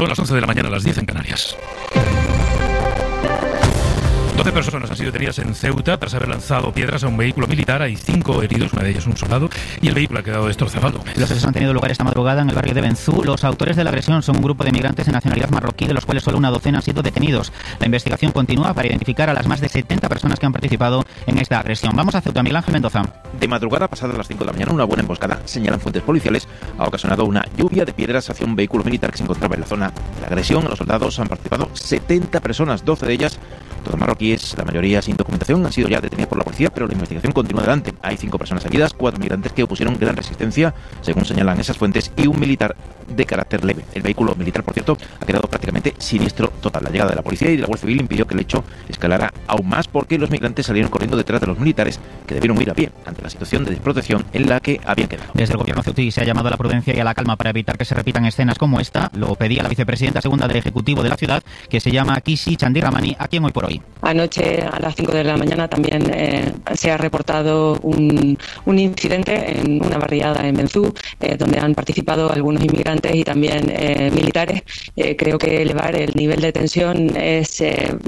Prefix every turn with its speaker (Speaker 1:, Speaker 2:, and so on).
Speaker 1: Son las 11 de la mañana, las 10 en Canarias. 12 personas han sido detenidas en Ceuta tras haber lanzado piedras a un vehículo militar. Hay 5 heridos, una de ellas un soldado, y el vehículo ha quedado destrozado.
Speaker 2: Los hechos han tenido lugar esta madrugada en el barrio de Benzú. Los autores de la agresión son un grupo de migrantes de nacionalidad marroquí, de los cuales solo una docena han sido detenidos. La investigación continúa para identificar a las más de 70 personas que han participado en esta agresión. Vamos a Ceuta, Miguel Ángel Mendoza.
Speaker 3: De madrugada, pasadas las 5 de la mañana, una buena emboscada, señalan fuentes policiales, ha ocasionado una lluvia de piedras hacia un vehículo militar que se encontraba en la zona de la agresión. Los soldados han participado 70 personas, 12 de ellas todas marroquíes, la mayoría sin documentación, han sido ya detenidas por la policía, pero la investigación continúa adelante. Hay 5 personas heridas, 4 migrantes que opusieron gran resistencia, según señalan esas fuentes, y un militar de carácter leve. El vehículo militar, por cierto, ha quedado prácticamente siniestro total. La llegada de la policía y de la Guardia Civil impidió que el hecho escalara aún más, porque los migrantes salieron corriendo detrás de los militares, que debieron huir a pie ante la situación de desprotección en la que habían quedado.
Speaker 2: Desde el gobierno ceutí se ha llamado a la prudencia y a la calma para evitar que se repitan escenas como esta. Lo pedía la vicepresidenta segunda del Ejecutivo de la ciudad, que se llama Kisi Chandiramani, a quien Hoy por Hoy.
Speaker 4: Anoche a las 5 de la mañana también se ha reportado un incidente en una barriada en Benzú, donde han participado algunos inmigrantes y también militares. Creo que elevar el nivel de tensión es